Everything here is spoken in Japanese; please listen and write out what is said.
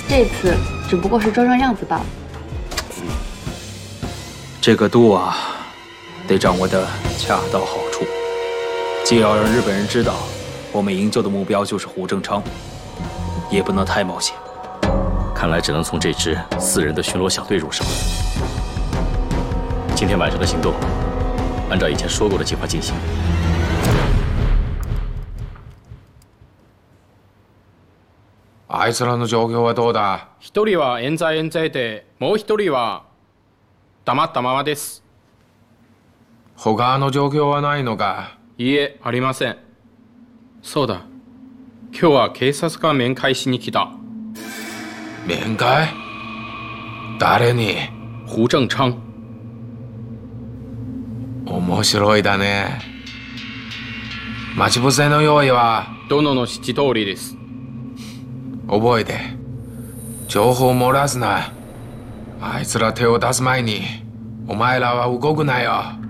这次只不过是装装样子罢了。 这个度啊，得掌握的恰到好处，既要让日本人知道我们营救的目标就是胡正昌，也不能太冒险。 看来只能从这支4人的巡逻小队入手。今天晚上的行动，按照以前说过的计划进行。 あいつらの状況はどうだ？ 一人は冤罪冤罪で、もう一人は黙ったままです。 他の状況はないのか？ いいえ、ありません。そうだ。今日は警察官面会しに来た。 面会？誰に？ 胡正昌。 面白いだね。待ち伏せの用意は？ 殿の指示通りです。 覚えて。情報を漏らすな。あいつら手を出す前に、お前らは動くなよ。